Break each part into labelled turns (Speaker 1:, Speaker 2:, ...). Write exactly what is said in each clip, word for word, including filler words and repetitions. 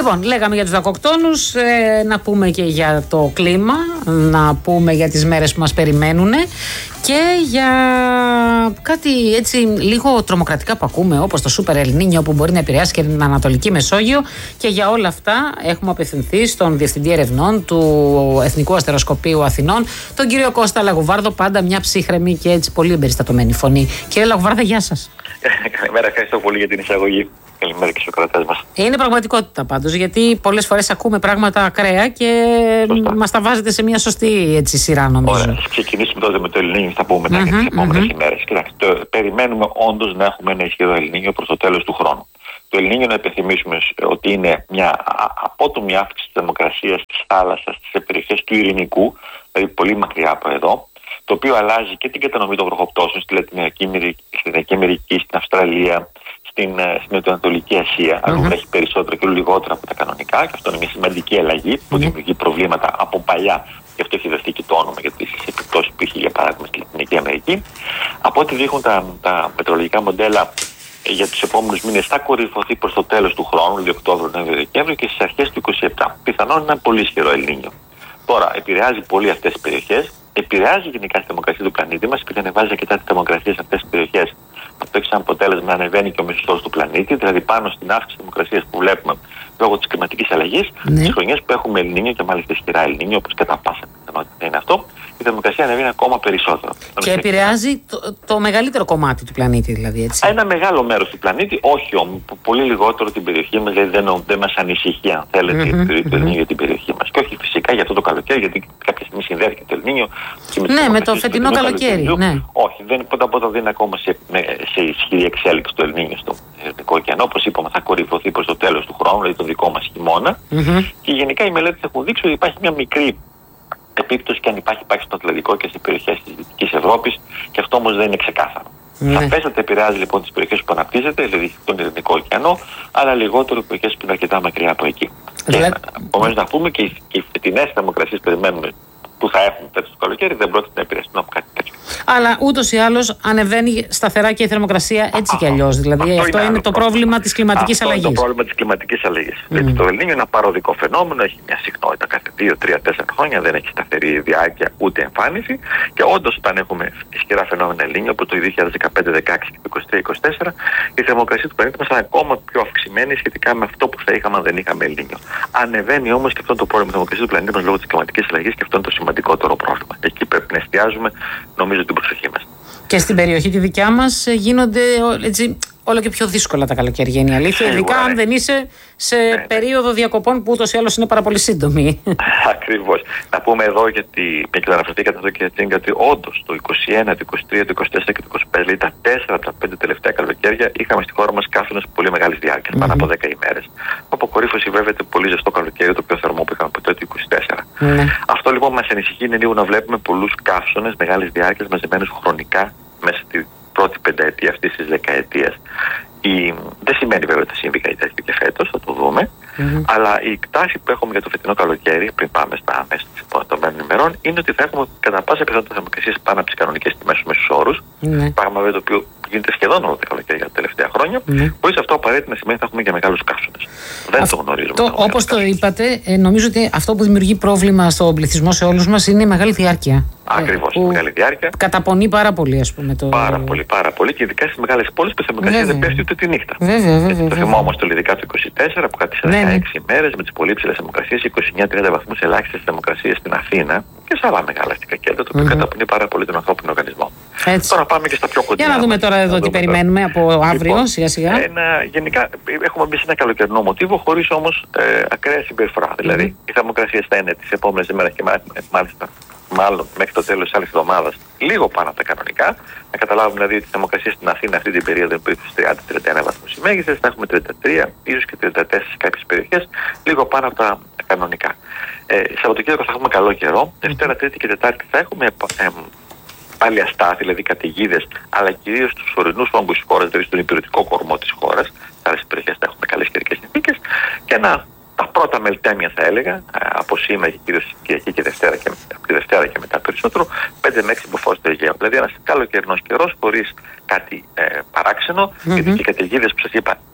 Speaker 1: Λοιπόν, λέγαμε για τους δακοκτώνους, ε, να πούμε και για το κλίμα, να πούμε για τις μέρες που μας περιμένουν και για κάτι έτσι λίγο τρομοκρατικά που ακούμε, όπως το Σούπερ Ελνίνιο που μπορεί να επηρεάσει και την Ανατολική Μεσόγειο, και για όλα αυτά έχουμε απευθυνθεί στον Διευθυντή Ερευνών του Εθνικού Αστεροσκοπείου Αθηνών, τον κύριο Κώστα Λαγουβάρδο, πάντα μια ψύχρεμη και έτσι πολύ εμπεριστατωμένη φωνή. Κύριε Λαγουβάρδο, γεια σας.
Speaker 2: Καλημέρα, ευχαριστώ πολύ για την εισαγωγή. Καλημέρα και στους ακροατές μας. Είναι
Speaker 1: πραγματικότητα πάντως, γιατί πολλές φορές ακούμε πράγματα ακραία και μας τα βάζετε σε μια σωστή έτσι, σειρά, νομίζω.
Speaker 2: Ωραία, ας ξεκινήσουμε τότε με το Ελνίνιο, θα πούμε μετά mm-hmm, για τις επόμενες mm-hmm. ημέρες. Κοιτάξτε, το, περιμένουμε όντως να έχουμε ένα ισχυρό Ελνίνιο προς το τέλος του χρόνου. Το Ελνίνιο, να υπενθυμίσουμε ότι είναι μια απότομη αύξηση της θερμοκρασίας της θάλασσας στις περιοχές του Ειρηνικού, δηλαδή πολύ μακριά από εδώ, το οποίο αλλάζει και την κατανομή των βροχοπτώσεων στη Λατινική Αμερική, στην Αυστραλία, στην, στην Νοτιοανατολική Ασία, mm-hmm. αλλά έχει περισσότερο και λιγότερο από τα κανονικά, και αυτό είναι μια σημαντική αλλαγή που mm-hmm. δημιουργεί προβλήματα από παλιά, και αυτό έχει δοθεί και το όνομα για τις επιπτώσεις που είχε για παράδειγμα στη Λατινική Αμερική. Από ό,τι δείχνουν τα, τα μετεωρολογικά μοντέλα για τους επόμενους μήνες, θα κορυφωθεί προς το τέλος του χρόνου, δηλαδή Οκτώβριο, Νοέμβριο, Δεκέμβριο, και στις αρχές του είκοσι επτά. Πιθανόν είναι ένα πολύ ισχυρό Ελνίνιο. Τώρα, επηρεάζει πολύ αυτές τις περιοχές, επηρεάζει γενικά τη θερμοκρασία του πλανήτη μας, επειδή ανεβάζει αρκετά τη θερμοκρασία σε αυτές τις περιοχές. Αυτό έχει σαν αποτέλεσμα να ανεβαίνει και ο μέσος όρος του πλανήτη, δηλαδή πάνω στην αύξηση θερμοκρασίας που βλέπουμε λόγω της κλιματικής αλλαγής, ναι. Τις χρονιές που έχουμε Ελνίνιο και μάλιστα ισχυρά Ελνίνιο, όπως κατά πάσα πιθανότητα είναι αυτό, η θερμοκρασία ανεβαίνει ακόμα περισσότερο.
Speaker 1: Και επηρεάζει το, το μεγαλύτερο κομμάτι του πλανήτη, δηλαδή, έτσι.
Speaker 2: Ένα μεγάλο μέρος του πλανήτη, όχι όμως, πολύ λιγότερο την περιοχή μας, δηλαδή δεν, δεν μας ανησυχεί, αν θέλετε, mm-hmm, η επιρροή του Ελνίνιο για την περιοχή μας. Και όχι φυσικά για αυτό το καλοκαίρι, γιατί κάποια στιγμή συνδέθηκε το Ελνίνιο.
Speaker 1: Ναι, με το φετινό καλοκαίρι. Ναι.
Speaker 2: Όχι, δεν, πρώτα απ' όλα δεν είναι ακόμα σε, σε ισχυρή εξέλιξη το Ελνίνιο στο Ειρηνικό ωκεανό. Όπως είπαμε, θα κορυφωθεί προς το τέλος του χρόνου, δηλαδή το δικό μας χειμώνα. Mm-hmm. Και γενικά οι μελέτες έχουν δείξει ότι υπάρχει μια μικρή επίπτωση, και αν υπάρχει, υπάρχει στο Ατλαντικό και σε περιοχές της Δυτικής Ευρώπης, και αυτό όμως δεν είναι ξεκάθαρο. Mm-hmm. Σαφέστατα επηρεάζει λοιπόν τις περιοχές που αναπτύσσεται, δηλαδή τον Ειρηνικό ωκεανό, αλλά λιγότερο οι περιοχές που είναι αρκετά μακριά από εκεί. Mm-hmm. Επομένως, να πούμε και οι, και οι φετινές θερμοκρασίες που περιμένουμε που θα έχουν φέτος το καλοκαίρι δεν πρόκειται να επηρεαστούν από κάτι τέτοιο.
Speaker 1: Αλλά ούτως ή άλλως ανεβαίνει σταθερά και η θερμοκρασία έτσι κι αλλιώς. Δηλαδή αυτό, αυτό είναι, είναι το πρόβλημα, πρόβλημα της κλιματικής αλλαγής.
Speaker 2: Αυτό είναι το πρόβλημα της κλιματικής αλλαγής. Mm. Δηλαδή το Ελνίνιο είναι ένα παροδικό φαινόμενο, έχει μια συχνότητα κάθε δύο, τρία, τέσσερα χρόνια, δεν έχει σταθερή διάρκεια ούτε εμφάνιση. Και όντως, όταν έχουμε ισχυρά φαινόμενα Ελνίνιο, όπως το δύο χιλιάδες δεκαπέντε δεκαέξι και το είκοσι τρία είκοσι τέσσερα, η θερμοκρασία του πλανήτη μας είναι ακόμα πιο αυξημένη σχετικά με αυτό που θα είχαμε αν δεν είχαμε Ελνίνιο. Ανεβαίνει όμως και αυτό το πρόβλημα της θερμοκρασίας του πλανήτη μας λόγω της κλιματικής αλλαγής, και αυτό είναι το σημαντικότερο πρόβλημα. Εκεί πρέπει να εστιάζουμε, νομίζω, την προσοχή μας.
Speaker 1: Και στην περιοχή τη δικιά μας γίνονται έτσι, όλο και πιο δύσκολα τα καλοκαίρια, είναι η αλήθεια. Ειδικά αν δεν είσαι σε ναι, περίοδο διακοπών που ούτως ή άλλως είναι πάρα πολύ σύντομη.
Speaker 2: Ακριβώς. Να πούμε εδώ, γιατί μια και το αναφερθήκατε εδώ, κύριε Τσίγκα, ότι όντως το είκοσι ένα, το είκοσι τρία, το είκοσι τέσσερα και το είκοσι πέντε, δηλαδή τα τέσσερα από τα πέντε τελευταία καλοκαίρια, είχαμε στη χώρα μας καύσονες πολύ μεγάλης διάρκειας, mm-hmm. πάνω από δέκα ημέρες. Από αποκορύφωση βέβαια το πολύ ζεστό καλοκαίρι, το πιο θερμό που είχαμε ποτέ, το είκοσι τέσσερα. Mm-hmm. Αυτό λοιπόν μας ανησυχεί, είναι λίγο να βλέπουμε πολλούς καύσονες μεγάλης διάρκειας μαζεμένους χρονικά μέσα στη πρώτη πενταετία αυτής της δεκαετίας. Η... Δεν σημαίνει βέβαια ότι θα συμβεί κάτι τέτοιο και φέτος, θα το δούμε. Mm-hmm. Αλλά η τάση που έχουμε για το φετινό καλοκαίρι, πριν πάμε στα μέσα των επόμενων ημερών, είναι ότι θα έχουμε κατά πάσα πιθανότητα θερμοκρασίες πάνω από τις κανονικές τιμές στους μέσους όρους. Mm-hmm. Πράγμα βέβαια το οποίο γίνεται σχεδόν όλο το καλοκαίρι για τα τελευταία χρόνια. Mm-hmm. Χωρίς αυτό απαραίτητα να σημαίνει ότι θα έχουμε και μεγάλους καύσονες. Δεν αυτό, το γνωρίζουμε. Το,
Speaker 1: όπως το είπατε, ε, νομίζω ότι αυτό που δημιουργεί πρόβλημα στον πληθυσμό σε όλους μας είναι η μεγάλη διάρκεια.
Speaker 2: Ακριβώς, η μεγάλη διάρκεια.
Speaker 1: Καταπονεί πάρα πολύ, ας πούμε. Το...
Speaker 2: Πάρα πολύ, πάρα πολύ, και ειδικά στις μεγάλες πόλεις που η θερμοκρασία δεν πέφτει ούτε τη νύχτα.
Speaker 1: Βέβαια, βέβαια.
Speaker 2: Το θυμόμαστε ειδικά το είκοσι τέσσερα που κάτι σε δεκαέξι ημέρες με τις πολύ ψηλές θερμοκρασίες, είκοσι εννέα τριάντα βαθμούς ελάχιστες θερμοκρασίες στην Αθήνα και σε άλλα μεγάλα αστικά κέντρα, το οποίο mm-hmm. καταπονεί πάρα πολύ τον ανθρώπινο οργανισμό. Έτσι. Τώρα πάμε και στα πιο κοντινά.
Speaker 1: Για να δούμε τώρα εδώ τι περιμένουμε από αύριο, λοιπόν, σιγά σιγά.
Speaker 2: Ένα, γενικά έχουμε μπει σε ένα καλοκαιρινό μοτίβο, χωρίς όμως ε, ακραία συμπεριφορά. Mm-hmm. Δηλαδή οι θερμοκρασίες θα είναι τις επόμενες ημέρες και μάλιστα μάλλον μέχρι το τέλος της άλλης εβδομάδας λίγο πάνω από τα κανονικά. Να καταλάβουμε δηλαδή ότι η θερμοκρασία στην Αθήνα αυτή την περίοδο είναι περίπου στους τριάντα με τριάντα ένα βαθμούς οι μέγιστες, θα έχουμε τριάντα τρία, ίσως και τριάντα τέσσερα σε κάποιες περιοχές, λίγο πάνω από τα κανονικά. Ε, Σαββατοκύριακο θα έχουμε καλό καιρό, Δευτέρα, Τρίτη και Τετάρτη θα έχουμε ε, πάλι αστάθη, δηλαδή καταιγίδες, αλλά κυρίως στους ορεινούς όγκους της χώρας, δηλαδή στον υπηρετικό κορμό της χώρας. Σε άλλες περιοχές θα έχουμε καλές καιρικές συνθήκες και να. Τα πρώτα μελτέμια θα έλεγα, από σήμερα και κυρίως Κυριακή και Δευτέρα και, από τη Δευτέρα και μετά περισσότερο, πέντε με έξι μποφόρ στο Αιγαίο. Δηλαδή ένας καλοκαιρινός καιρός χωρίς κάτι ε, παράξενο, mm-hmm. γιατί και οι καταιγίδες που σας είπα είναι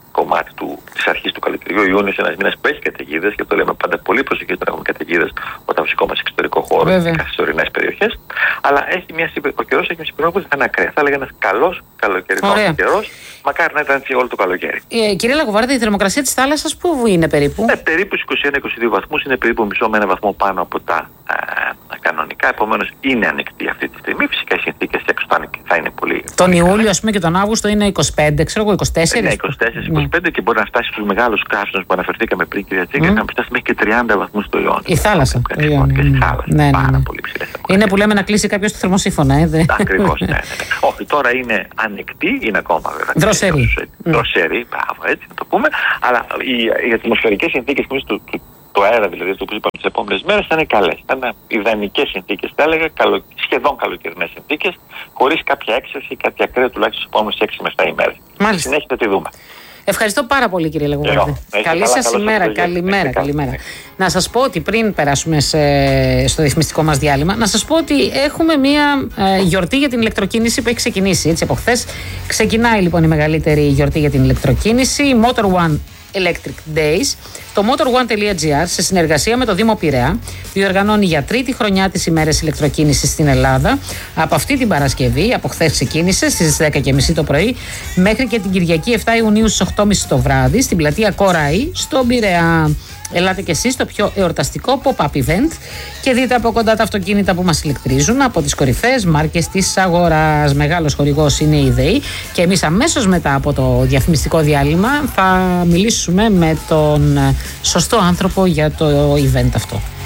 Speaker 2: κομμάτι του, της αρχής του καλοκαιριού. Ο Ιούνιος είναι ένας μήνας που έχει καταιγίδες και το λέμε πάντα πολύ προσοχή όταν έχουμε καταιγίδες όταν βρισκόμαστε σε εξωτερικό χώρο και στις ορεινές περιοχές. Αλλά έχει μια, ο καιρός έχει μια συμπεριφορά που δεν είναι ακραία. Θα έλεγα ένας καλός καλοκαιρινός καιρός. Μακάρι να ήταν έτσι όλο το καλοκαίρι.
Speaker 1: Ε, κύριε Λαγοβάρδη, η θερμοκρασία της θάλασσας πού είναι περίπου?
Speaker 2: Ε, περίπου είκοσι ένα με είκοσι δύο βαθμούς, είναι περίπου μισό με ένα βαθμό πάνω από τα α, κανονικά. Επομένως είναι ανοιχτή αυτή τη στιγμή. Φυσικά οι συνθήκες έξω θα είναι πολύ.
Speaker 1: Τον Ιούλιο, ας πούμε, και τον Αύγουστο είναι είκοσι πέντε, ξέρω εγώ, είκοσι τέσσερα.
Speaker 2: Είναι είκοσι τέσσερα είκοσι πέντε ναι. Και μπορεί να φτάσει στους μεγάλους καύσονες που αναφερθήκαμε πριν, κυρία Τσίκα, mm. να φτάσει μέχρι και τριάντα βαθμούς το Ιόνιο.
Speaker 1: Η θάλασσα.
Speaker 2: Και η θάλασσα.
Speaker 1: Ναι, ναι,
Speaker 2: πάρα
Speaker 1: ναι.
Speaker 2: πολύ ψηλές.
Speaker 1: Είναι που λέμε να κλείσει κάποιος το θερμοσύφωνα, ε, δε.
Speaker 2: Ακριβώς, ναι, ναι, ναι. Όχι, τώρα είναι ανοιχτή, είναι ακόμα βέβαια.
Speaker 1: Δροσερή.
Speaker 2: Δροσερή, μπράβο, έτσι να το πούμε. Αλλά οι, οι ατμοσφαιρικές συνθήκες του, του, το αέρα δηλαδή, το που είπαμε τις επόμενες μέρες, θα είναι καλές. Θα είναι ιδανικές συνθήκες, θα έλεγα, καλο, σχεδόν καλοκαιρινές συνθήκες, χωρίς κάποια έξαρση ή κάτι ακραίο τουλάχιστον στις επόμενες έξι με επτά ημέρες.
Speaker 1: Μάλιστα.
Speaker 2: Συνέχεια θα τη δούμε.
Speaker 1: Ευχαριστώ πάρα πολύ, κύριε Λαγοβάρδη. Καλή σας ημέρα. Καλημέρα, καλημέρα. Να σας πω ότι πριν περάσουμε σε, στο διαφημιστικό μας διάλειμμα, να σας πω ότι έχουμε μια ε, γιορτή για την ηλεκτροκίνηση που έχει ξεκινήσει. Έτσι, από χθες ξεκινάει λοιπόν η μεγαλύτερη γιορτή για την ηλεκτροκίνηση, η Motor One Electric Days. Το motorone.gr σε συνεργασία με το Δήμο Πειραιά διοργανώνει για τρίτη χρονιά τις ημέρες ηλεκτροκίνησης στην Ελλάδα. Από αυτή την Παρασκευή, από χθες ξεκίνησε στις δέκα και μισή το πρωί μέχρι και την Κυριακή επτά Ιουνίου στις οκτώ και μισή το βράδυ στην πλατεία Κοραή στον Πειραιά. Ελάτε κι εσείς στο πιο εορταστικό pop-up event και δείτε από κοντά τα αυτοκίνητα που μας ηλεκτρίζουν από τις κορυφαίες μάρκες της αγοράς. Μεγάλος χορηγός είναι η ΔΕΗ και εμείς αμέσως μετά από το διαφημιστικό διάλειμμα θα μιλήσουμε με τον σωστό άνθρωπο για το event αυτό.